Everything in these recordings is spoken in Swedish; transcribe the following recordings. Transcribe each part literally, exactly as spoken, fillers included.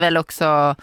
Väl också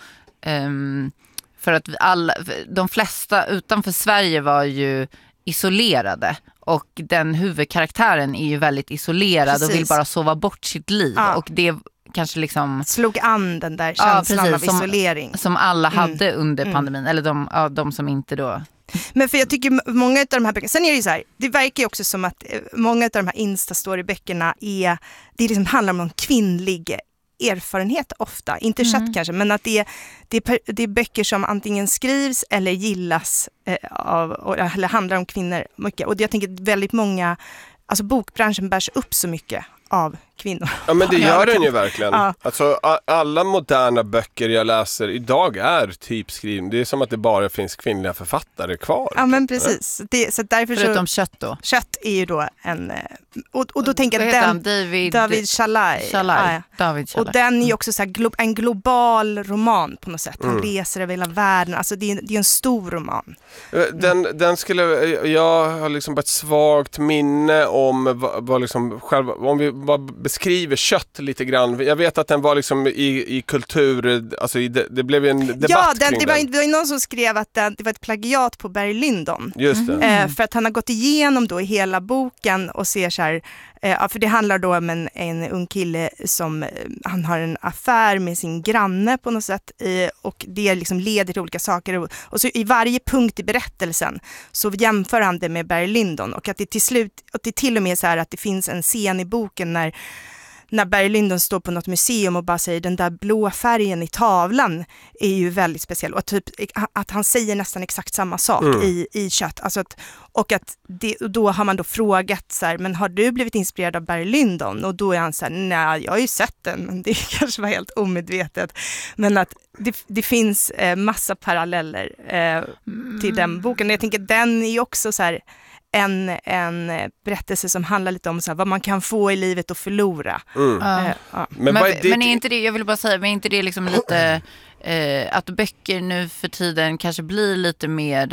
um, för att alla, de flesta utanför Sverige var ju isolerade. Och den huvudkaraktären är ju väldigt isolerad. Precis. Och vill bara sova bort sitt liv. Ja. Och det kanske liksom... slog an den där känslan ja, precis, av isolering. Som, som alla hade mm. under pandemin. Mm. Eller de, ja, de som inte då... Men för jag tycker många av de här böckerna, sen är det ju så här, det verkar ju också som att många av de här Insta-story-böckerna är, det liksom handlar om en kvinnlig erfarenhet ofta, inte mm. kött kanske, men att det är, det, är, det är böcker som antingen skrivs eller gillas eh, av, eller handlar om kvinnor mycket. Och jag tänker att väldigt många, alltså bokbranschen bärs upp så mycket av kvinnor. Ja, men det gör den ju verkligen. Ja. Alltså, alla moderna böcker jag läser idag är typ skrivna. Det är som att det bara finns kvinnliga författare kvar. Ja, men precis. Det, så därför Förutom så, kött då? Kött är ju då en... Och, och då tänker jag den... David, David Shalai. Shalai. Ja, David Shalai. Och den är ju också så här glo, en global roman på något sätt. Han Mm. reser över hela världen. Alltså det är, det är en stor roman. Den, den skulle... Jag har liksom bara ett svagt minne om vad, vad liksom själva... Om vi bara beskriver kött lite grann. Jag vet att den var liksom i, i kultur... Alltså i, det, det blev en debatt ja, den, kring det var, den. det var någon som skrev att den, det var ett plagiat på Barry Lyndon. Just det. Mm. Eh, för att han har gått igenom då hela boken och ser så här... Eh, för det handlar då om en, en ung kille som... Eh, han har en affär med sin granne på något sätt. Eh, och det liksom leder till olika saker. Och, och så i varje punkt i berättelsen så jämför han det med Barry Lyndon. Och att det till slut... Att det till och med så här att det finns en scen i boken när... När Barry Lyndon står på något museum och bara säger den där blå färgen i tavlan är ju väldigt speciell. Och typ att han säger nästan exakt samma sak mm. i, i kött. Alltså att, och att det, då har man då frågat så här, men har du blivit inspirerad av Barry Lyndon? Och då är han så här, nej jag har ju sett den, men det kanske var helt omedvetet. Men att det, det finns eh, massa paralleller eh, till den boken. Och jag tänker den är ju också så här... En, en berättelse som handlar lite om så här, vad man kan få i livet och förlora. Mm. Uh, ja. Men, men, är, men är inte det, jag vill bara säga, men är inte det liksom lite eh, att böcker nu för tiden kanske blir lite mer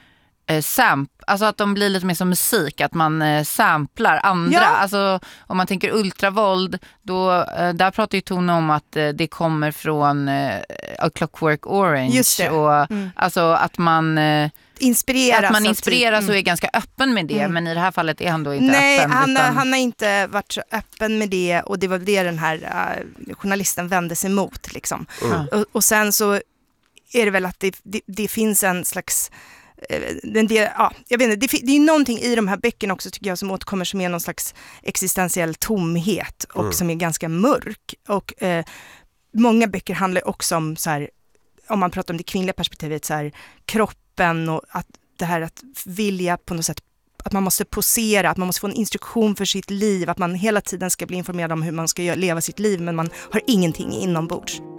eh, samp, alltså att de blir lite mer som musik, att man eh, samplar andra. Ja. Alltså om man tänker ultravåld, då eh, där pratar ju Tone om att eh, det kommer från eh, A Clockwork Orange. Just det. Och mm. alltså att man eh, inspireras. Att man inspireras mm. och är ganska öppen med det. Mm. Men i det här fallet är han då inte Nej, öppen. Nej, han, utan... han har inte varit så öppen med det. Och det var det den här uh, journalisten vände sig mot. Liksom. Mm. Och, och sen så är det väl att det, det, det finns en slags... Den del, ja, jag vet inte, det, det är någonting i de här böckerna också tycker jag som återkommer som är någon slags existentiell tomhet och mm. som är ganska mörk. Och eh, många böcker handlar också om så här, om man pratar om det kvinnliga perspektivet, så här, kroppen och att det här att vilja på något sätt, att man måste posera, att man måste få en instruktion för sitt liv, att man hela tiden ska bli informerad om hur man ska leva sitt liv, men man har ingenting inombords.